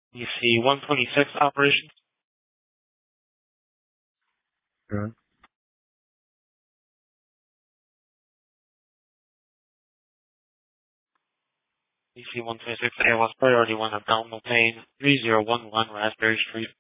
DC-126 operations. Good. DC-126 ALS Priority 1 Abdominal Pain, 3011 Raspberry Street.